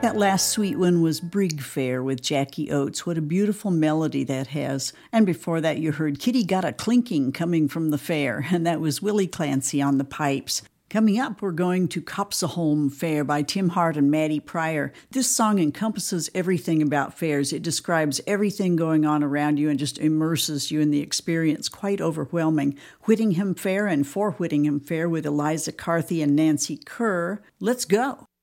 That last sweet one was Brig Fair with Jackie Oates. What a beautiful melody that has. And before that, you heard Kitty Got a Clinking coming from the fair, and that was Willie Clancy on the pipes. Coming up, we're going to Copseholm Fair by Tim Hart and Maddie Pryor. This song encompasses everything about fairs. It describes everything going on around you and just immerses you in the experience. Quite overwhelming. Whittingham Fair and For Whittingham Fair with Eliza Carthy and Nancy Kerr. Let's go.